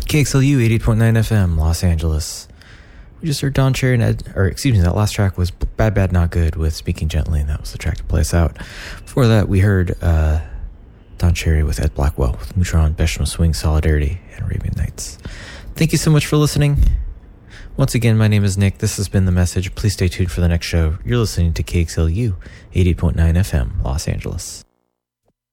KXLU 88.9 FM, Los Angeles. We just heard Don Cherry and that last track was Bad Bad Not Good with Speaking Gently, and that was the track to play us out. Before that, we heard Don Cherry with Ed Blackwell with Mutron, Besham Swing, Solidarity, and Arabian Nights. Thank you so much for listening. Once again, my name is Nick. This has been The Message. Please stay tuned for the next show. You're listening to KXLU 88.9 FM, Los Angeles.